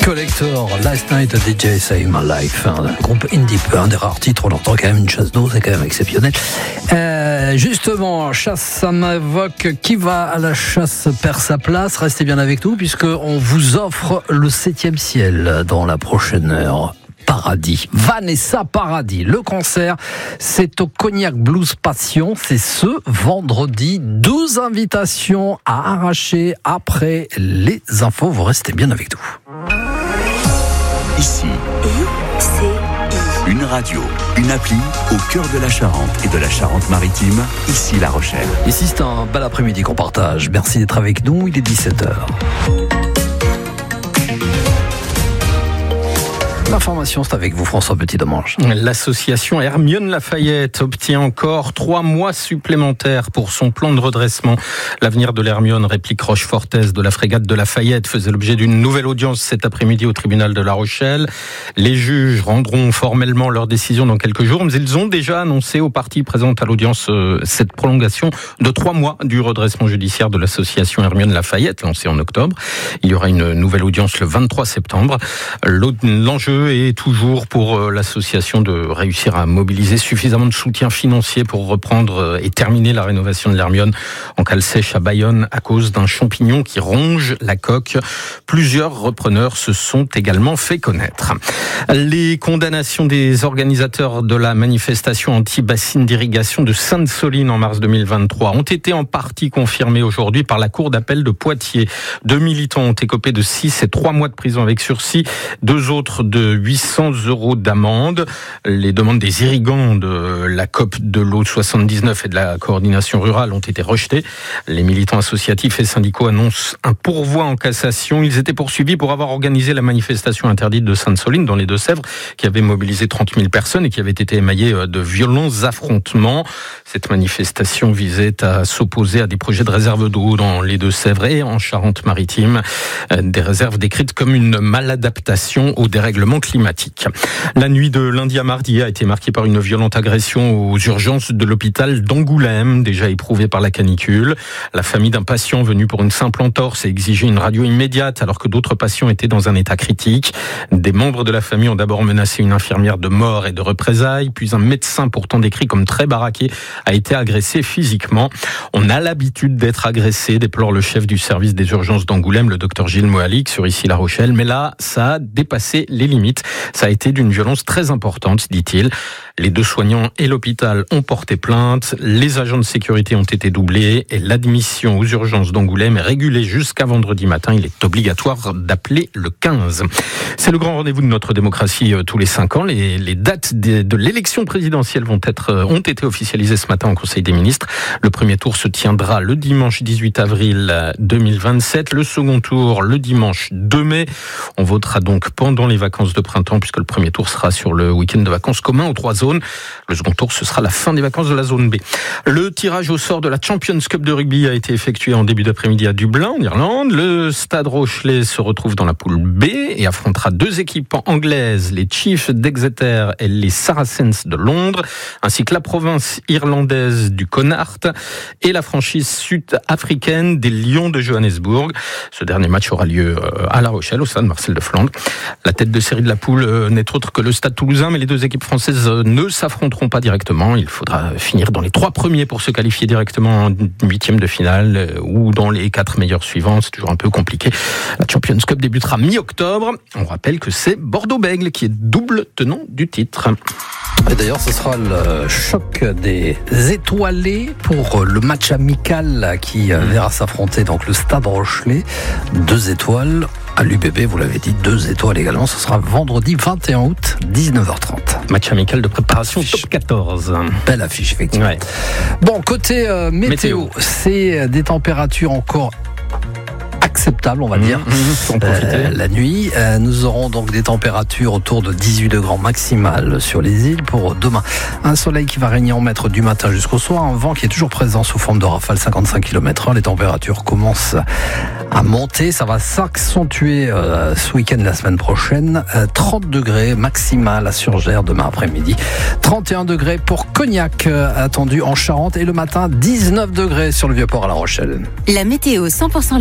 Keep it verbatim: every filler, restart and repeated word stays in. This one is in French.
Collector, Last Night a D J Saved My Life, un groupe indie, un des rares titres, on entend quand même une chasse d'eau, c'est quand même exceptionnel. Euh, justement, chasse, ça m'évoque qui va à la chasse perd sa place. Restez bien avec nous puisqu'on vous offre le septième ciel dans la prochaine heure. Paradis, Vanessa Paradis. Le concert, c'est au Cognac Blues Passion. C'est ce vendredi. Deux invitations à arracher après les infos. Vous restez bien avec nous. Ici, I C I. Une radio, une appli au cœur de la Charente et de la Charente-Maritime. Ici La Rochelle. Ici, c'est un bel après-midi qu'on partage. Merci d'être avec nous. Il est dix-sept heures. L'information, c'est avec vous, François Petit-Demange. L'association Hermione Lafayette obtient encore trois mois supplémentaires pour son plan de redressement. L'avenir de l'Hermione, réplique Rochefortaise de la frégate de Lafayette, faisait l'objet d'une nouvelle audience cet après-midi au tribunal de La Rochelle. Les juges rendront formellement leur décision dans quelques jours, mais ils ont déjà annoncé aux parties présentes à l'audience euh, cette prolongation de trois mois du redressement judiciaire de l'association Hermione Lafayette, lancée en octobre. Il y aura une nouvelle audience le vingt-trois septembre. L'enjeu est toujours pour l'association de réussir à mobiliser suffisamment de soutien financier pour reprendre et terminer la rénovation de l'Hermione en cale sèche à Bayonne à cause d'un champignon qui ronge la coque. Plusieurs repreneurs se sont également fait connaître. Les condamnations des organisateurs de la manifestation anti-bassine d'irrigation de Sainte-Soline en mars deux mille vingt-trois ont été en partie confirmées aujourd'hui par la Cour d'appel de Poitiers. Deux militants ont écopé de six et trois mois de prison avec sursis, deux autres de huit cents euros d'amende. Les demandes des irrigants de la C O P de l'eau soixante-dix-neuf et de la coordination rurale ont été rejetées. Les militants associatifs et syndicaux annoncent un pourvoi en cassation. Ils étaient poursuivis pour avoir organisé la manifestation interdite de Sainte-Soline dans les Deux-Sèvres, qui avait mobilisé trente mille personnes et qui avait été émaillée de violents affrontements. Cette manifestation visait à s'opposer à des projets de réserve d'eau dans les Deux-Sèvres et en Charente-Maritime. Des réserves décrites comme une maladaptation au dérèglement climatique. La nuit de lundi à mardi a été marquée par une violente agression aux urgences de l'hôpital d'Angoulême, déjà éprouvé par la canicule. La famille d'un patient venu pour une simple entorse a exigé une radio immédiate alors que d'autres patients étaient dans un état critique. Des membres de la famille ont d'abord menacé une infirmière de mort et de représailles, puis un médecin pourtant décrit comme très baraqué a été agressé physiquement. On a l'habitude d'être agressé, déplore le chef du service des urgences d'Angoulême, le docteur Gilles Moalik, sur Ici La Rochelle, mais là, ça a dépassé les limites. Ça a été d'une violence très importante, dit-il. Les deux soignants et l'hôpital ont porté plainte, les agents de sécurité ont été doublés et l'admission aux urgences d'Angoulême est régulée jusqu'à vendredi matin. Il est obligatoire d'appeler le quinze. C'est le grand rendez-vous de notre démocratie euh, tous les cinq ans. Les, les dates de, de l'élection présidentielle vont être, euh, ont été officialisées ce matin au Conseil des ministres. Le premier tour se tiendra le dimanche dix-huit avril deux mille vingt-sept. Le second tour le dimanche deux mai. On votera donc pendant les vacances de printemps puisque le premier tour sera sur le week-end de vacances commun aux trois zones. Le second tour, ce sera la fin des vacances de la zone B. Le tirage au sort de la Champions Cup de rugby a été effectué en début d'après-midi à Dublin, en Irlande. Le Stade Rochelais se retrouve dans la poule B et affrontera deux équipes anglaises, les Chiefs d'Exeter et les Saracens de Londres, ainsi que la province irlandaise du Connacht et la franchise sud-africaine des Lions de Johannesburg. Ce dernier match aura lieu à La Rochelle, au stade Marcel de Flandre. La tête de série de la poule n'est autre que le Stade Toulousain, mais les deux équipes françaises ne s'affronteront pas directement. Il faudra finir dans les trois premiers pour se qualifier directement en huitième de finale ou dans les quatre meilleurs suivants. C'est toujours un peu compliqué. La Champions Cup débutera mi-octobre. On rappelle que c'est Bordeaux-Bègles qui est double tenant du titre. Et d'ailleurs, ce sera le choc des étoilés pour le match amical qui verra s'affronter donc le Stade Rochelais. Deux étoiles à l'U B B, vous l'avez dit, deux étoiles également. Ce sera vendredi vingt et un août, dix-neuf heures trente. Match amical de préparation top quatorze. Belle affiche, effectivement. Ouais. Bon, côté euh, météo, météo, c'est des températures encore acceptable, on va dire. Mmh, mmh, euh, la nuit, euh, nous aurons donc des températures autour de dix-huit degrés maximales sur les îles pour demain. Un soleil qui va régner en maître du matin jusqu'au soir, un vent qui est toujours présent sous forme de rafale cinquante-cinq kilomètres heure. Les températures commencent à monter, ça va s'accentuer euh, ce week-end, la semaine prochaine. Euh, trente degrés maximal à Surgères demain après-midi. trente et un degrés pour Cognac, euh, attendu en Charente. Et le matin, dix-neuf degrés sur le Vieux-Port à La Rochelle. La météo cent pour cent